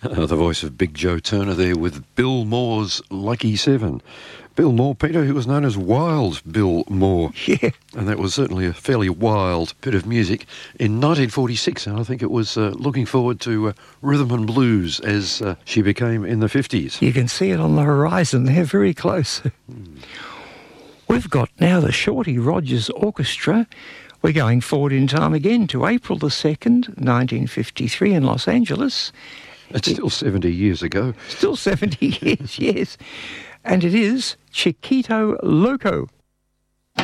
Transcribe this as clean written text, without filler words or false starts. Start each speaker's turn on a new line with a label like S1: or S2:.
S1: The voice of Big Joe Turner there with Bill Moore's Lucky Seven. Bill Moore, Peter, who was known as Wild Bill Moore.
S2: Yeah.
S1: And that was certainly a fairly wild bit of music. In 1946, I think it was looking forward to rhythm and blues as she became in the 50s.
S2: You can see it on the horizon. They're very close. We've got now the Shorty Rogers Orchestra. We're going forward in time again to April the 2nd, 1953 in Los Angeles.
S1: It's still 70 years ago.
S2: Still 70 years, yes. And it is Chiquito Loco.